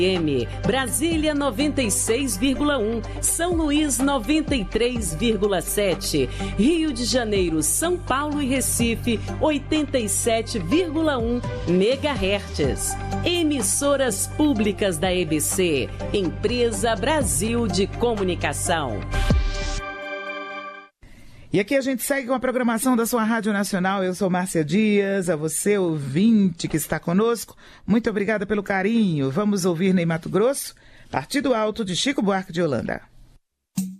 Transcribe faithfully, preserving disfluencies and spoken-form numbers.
M, Brasília noventa e seis vírgula um, São Luís noventa e três vírgula sete, Rio de Janeiro, São Paulo e Recife oitenta e sete vírgula um megahertz. Emissoras públicas da E B C, Empresa Brasil de Comunicação. E aqui a gente segue com a programação da sua Rádio Nacional. Eu sou Márcia Dias, a você, ouvinte que está conosco, muito obrigada pelo carinho. Vamos ouvir Ney Matogrosso, Partido Alto de Chico Buarque de Holanda.